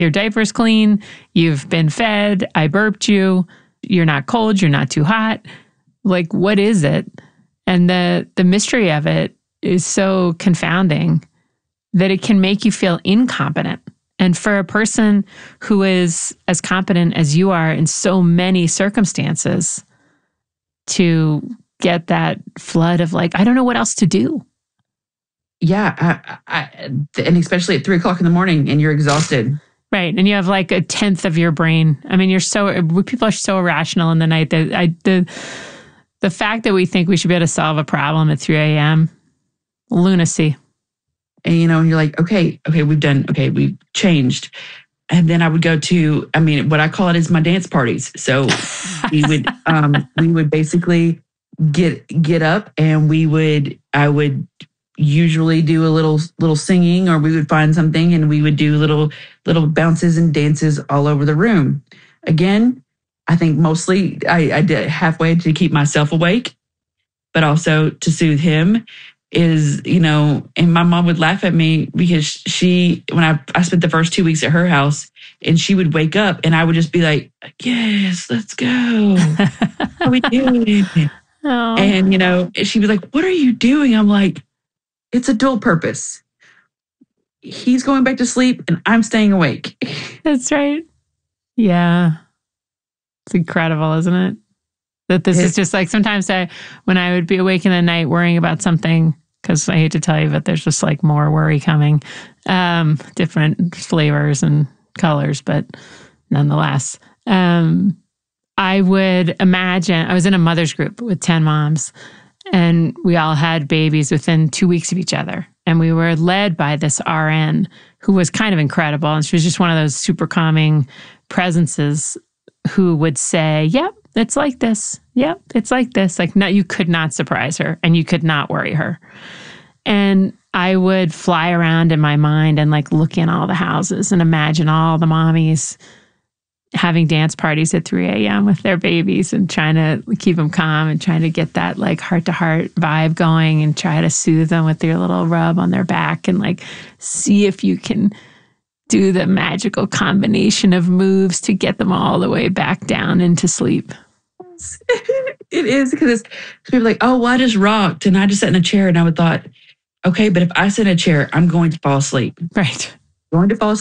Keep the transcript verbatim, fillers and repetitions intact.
Your diaper's clean. You've been fed. I burped you. You're not cold. You're not too hot. Like, what is it? And the the mystery of it is so confounding that it can make you feel incompetent. And for a person who is as competent as you are in so many circumstances, to get that flood of like, I don't know what else to do. Yeah. I, I, and especially at three o'clock in the morning and you're exhausted. Right. And you have like a tenth of your brain. I mean, you're so, people are so irrational in the night that I, the, the fact that we think we should be able to solve a problem at three a.m., lunacy. And, you know, and you're like, okay, okay, we've done, okay, we've changed. And then I would go to, I mean, what I call it is my dance parties. So we would, um, we would basically get, get up and we would, I would usually do a little, little singing, or we would find something and we would do little, little bounces and dances all over the room. Again, I think mostly I, I did halfway to keep myself awake, but also to soothe him. Is, you know, and my mom would laugh at me because she, when I, I spent the first two weeks at her house and she would wake up and I would just be like, yes, let's go. How are we doing? Oh. And, you know, she'd be like, what are you doing? I'm like, it's a dual purpose. He's going back to sleep and I'm staying awake. That's right. Yeah. It's incredible, isn't it? That this it's, is just like sometimes I, when I would be awake in the night worrying about something, because I hate to tell you, but there's just like more worry coming, um, different flavors and colors, but nonetheless, um, I would imagine, I was in a mother's group with ten moms and we all had babies within two weeks of each other. And we were led by this R N who was kind of incredible. And she was just one of those super calming presences who would say, yep, it's like this. Yep, it's like this. Like, no, you could not surprise her and you could not worry her. And I would fly around in my mind and like look in all the houses and imagine all the mommies having dance parties at three a.m. with their babies and trying to keep them calm and trying to get that like heart-to-heart vibe going and try to soothe them with your little rub on their back and like see if you can do the magical combination of moves to get them all the way back down into sleep. It is, because it's people are like, oh, well, I just rocked and I just sat in a chair and I would thought, okay, but if I sit in a chair, I'm going to fall asleep. Right. Going to fall asleep.